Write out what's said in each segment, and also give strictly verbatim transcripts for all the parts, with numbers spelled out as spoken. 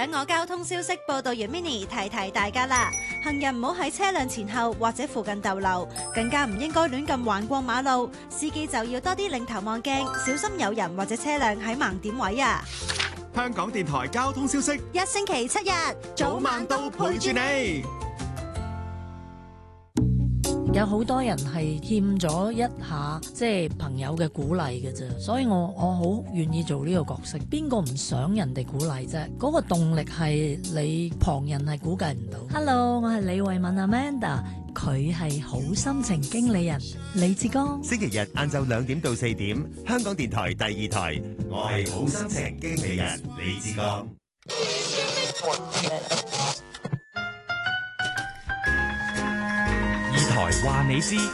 等我交通消息報道員 Mini 提提大家啦，行人唔好喺車輛前後或者附近逗留，更加唔應該亂咁橫過馬路，司機就要多啲擰頭望鏡，小心有人或者車輛喺盲點位啊！ 香港電台交通消息， 一星期七日， 早晚都陪住你。 有好多人係欠咗一下即係朋友嘅鼓勵嘅啫，所以我我好願意做呢個角色。邊個唔想人哋鼓勵啫？嗰個動力係你旁人係估計唔到。Hello， 我係李慧敏 Amanda， 佢係好心情經理人李志剛。 星期日晏晝兩點到四點，香港電台第二台，我係好心情經理人李志剛。 台話你知，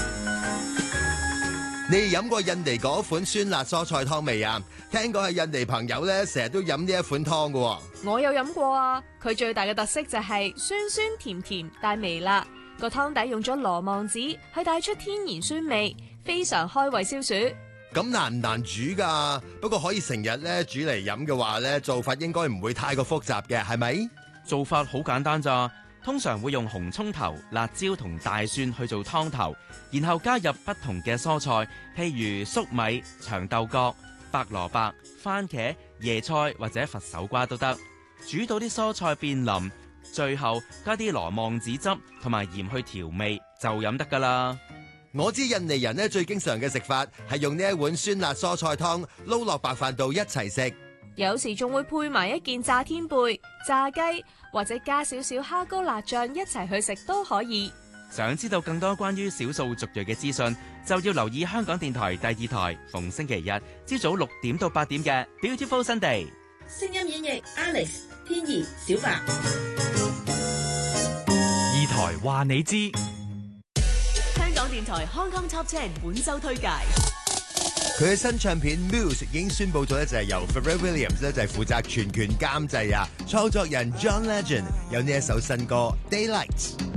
你飲過印尼嗰款酸辣蔬菜湯未啊？聽講係印尼朋友咧，成日都飲呢一款湯噶。 我有飲過啊，佢最大嘅特色就係酸酸甜甜帶微辣，個湯底用咗羅望子，係帶出天然酸味，非常開胃消暑。 咁難唔難煮噶？不過可以成日咧煮嚟飲嘅話咧，做法應該唔會太過複雜嘅，係咪？ 做法好簡單咋。通常會用紅葱頭、辣椒同大蒜去做湯頭，然後加入不同嘅蔬菜，譬如粟米、長豆角、白蘿蔔、番茄、椰菜或者佛手瓜都得。煮到啲蔬菜變腍，最後加啲羅望子汁同埋鹽去調味，就飲得噶啦。 我知印尼人咧最經常嘅食法係用呢一碗酸辣蔬菜湯撈落白飯度一齊食。 有時仲會配埋一件炸天貝、炸雞，或者加少少蝦膏辣醬一齊去食都可以。 想知道更多關於少數族裔嘅資訊，就要留意香港電台第二台逢星期日朝早六點到八點嘅 Beautiful Sunday。 聲音演繹 Alex、天怡、小白。 二台話你知。 香港電台 Hong Kong Top Ten 本周推介。 佢嘅新唱片 Muse 已經宣佈咗咧，就係由 Pharrell Williams 咧就係負責全權監製啊。創作人 John Legend 有呢一首新歌 Daylight。